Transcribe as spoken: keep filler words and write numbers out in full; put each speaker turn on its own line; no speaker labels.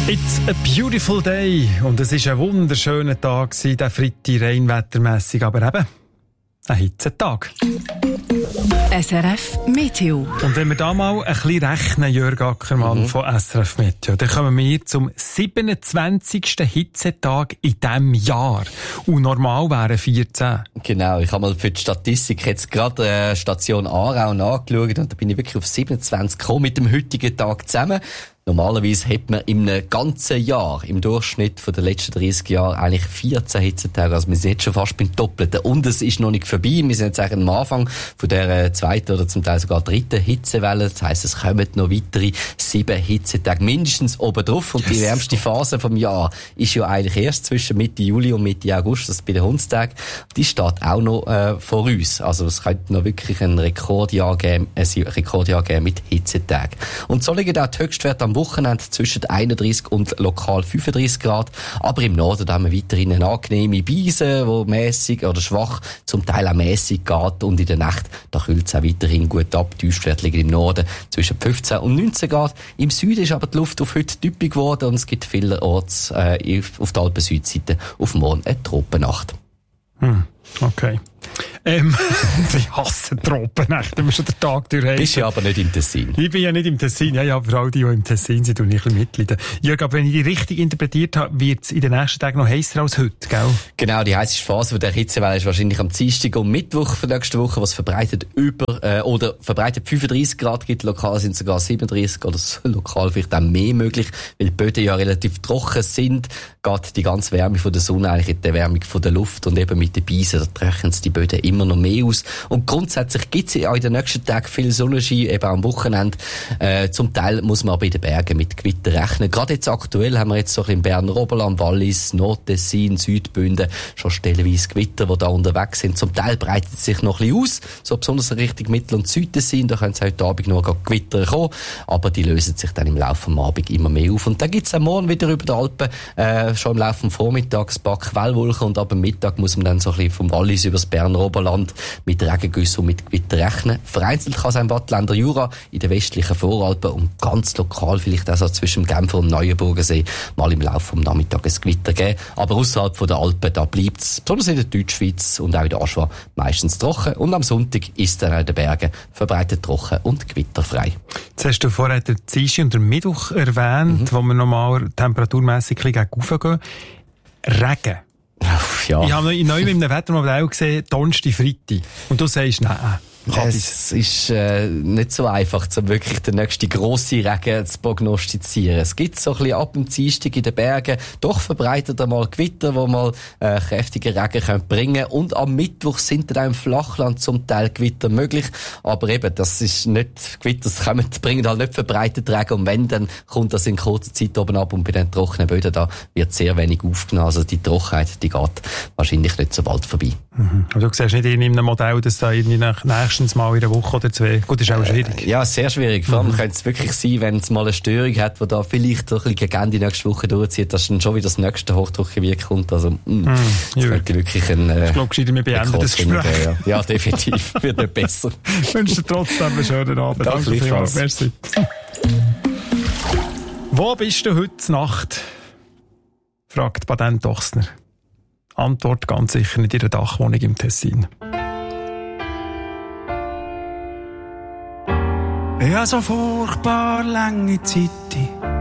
It's a beautiful day. Und es war ein wunderschöner Tag, der Freitag, reinwettermässig, aber eben ein Hitzetag.
S R F Meteo.
Und wenn wir da mal ein bisschen rechnen, Jörg Ackermann mhm. von S R F Meteo, dann kommen wir zum siebenundzwanzigsten Hitzetag in diesem Jahr. Und normal wären vierzehn.
Genau, ich habe mal für die Statistik jetzt gerade äh, Station Aarau nachgeschaut und da bin ich wirklich auf siebenundzwanzig gekommen mit dem heutigen Tag zusammen. Normalerweise hat man im ganzen Jahr, im Durchschnitt von den letzten dreissig Jahren, eigentlich vierzehn Hitzetage. Also wir sind jetzt schon fast beim Doppelten. Und es ist noch nicht vorbei. Wir sind jetzt eigentlich am Anfang von der zweiten oder zum Teil sogar dritten Hitzewelle. Das heisst, es kommen noch weitere sieben Hitzetage mindestens oben drauf. Und die wärmste Phase vom Jahr ist ja eigentlich erst zwischen Mitte Juli und Mitte August, das ist bei den Hundstagen. Die steht auch noch äh, vor uns. Also es könnte noch wirklich ein Rekordjahr geben, ein Rekordjahr geben mit Hitzetagen. Und so liegen auch die Höchstwerte am Wochenende zwischen einunddreissig und lokal fünfunddreissig Grad. Aber im Norden da haben wir weiterhin eine angenehme Beise, die mässig oder schwach, zum Teil auch mässig geht. Und in der Nacht, da kühlt es auch weiterhin gut ab. Die Tiefstwerte liegen im Norden zwischen fünfzehn und neunzehn Grad. Im Süden ist aber die Luft auf heute typisch geworden und es gibt vielerorts äh, auf der Alpen-Südseite auf morgen eine Tropennacht.
Hm, okay. Ähm, ich hasse Tropennächte, wenn wir schon den Tag durchheizen.
Bist ja aber nicht im Tessin.
Ich bin ja nicht im Tessin, ja, ja, aber all die, die im Tessin sind, tun ich ein bisschen mitleiden. Jörg, aber wenn ich die richtig interpretiert habe, wird es in den nächsten Tagen noch heißer als heute, gell? Genau, die heisseste Phase der Hitzewelle ist wahrscheinlich am Dienstag und Mittwoch für nächste Woche, was verbreitet über, äh, oder verbreitet fünfunddreissig Grad gibt, lokal sind sogar siebenunddreissig oder so, lokal vielleicht auch mehr möglich, weil die Böden ja relativ trocken sind, geht die ganze Wärme von der Sonne eigentlich in die Wärme von der Luft und eben mit den Beisen, da trechen die Böden immer noch mehr aus. Und grundsätzlich gibt es auch in den nächsten Tagen viel Sonnenschein, eben am Wochenende. Äh, zum Teil muss man aber in den Bergen mit Gewitter rechnen. Gerade jetzt aktuell haben wir jetzt so ein bisschen im Berner Oberland, Wallis, Nordtessin, Südbünden schon stellenweise Gewitter, die da unterwegs sind. Zum Teil breitet es sich noch ein bisschen aus, so besonders in Richtung Mittel- und Südtessin. Da können es heute Abend noch Gewitter kommen, aber die lösen sich dann im Laufe des Abends immer mehr auf. Und dann gibt es am Morgen wieder über die Alpen, äh, schon im Laufe des Vormittags ein paar Quellwolken und ab dem Mittag muss man dann so ein bisschen vom Wallis über das Berner Oberland mit Regengüssen und mit Gewitter rechnen. Vereinzelt kann es im Wattländer Jura, in den westlichen Voralpen und ganz lokal vielleicht auch so zwischen dem Genfer und Neuenburgensee mal im Laufe des Nachmittags ein Gewitter geben. Aber außerhalb der Alpen, da bleibt es, besonders in der Deutschschweiz und auch in der Aschwa, meistens trocken. Und am Sonntag ist dann auch in den Bergen verbreitet trocken und gewitterfrei. Jetzt hast du vorher den Dienstag und den Mittwoch erwähnt, mhm. wo wir nochmal temperaturmässig gegen raufgehen. Regen. Ja. Ich habe neu in einem Wettermodell gesehen, Donnerstag, Freitag. Und du sagst, nein. Es ist äh, nicht so einfach, um wirklich den nächsten grossen Regen zu prognostizieren. Es gibt so ein bisschen ab dem Dienstag in den Bergen doch verbreitet einmal Gewitter, wo mal äh, kräftige Regen können bringen. Und am Mittwoch sind dann auch im Flachland zum Teil Gewitter möglich. Aber eben, das ist nicht Gewitter, das kommen, bringen halt nicht verbreitet Regen. Und wenn, dann kommt das in kurzer Zeit oben ab und bei den trockenen Böden da wird sehr wenig aufgenommen. Also die Trockenheit, die geht wahrscheinlich nicht so bald vorbei. Mhm. Aber du siehst nicht in einem Modell, dass da irgendwie nach nächsten mal in einer Woche oder zwei. Gut, ist auch schwierig. Äh, ja, sehr schwierig. Vor allem mhm. könnte es wirklich sein, wenn es mal eine Störung hat, die da vielleicht so ein bisschen gegen die nächste Woche durchzieht, dass dann schon wieder das nächste Hochdruckgebiet kommt. Also, mh, mhm. das könnte wirklich ein, äh, ich glaube, gescheiter, wir beenden das Gespräch. Ja. ja, definitiv. Wird nicht besser. Ich wünsche dir trotzdem einen schönen Abend. Danke vielmals. Merci. Wo bist du heute Nacht? Fragt Patent Ochsner. Antwort ganz sicher nicht in der Dachwohnung im Tessin.
Ich habe so furchtbar lange Zeit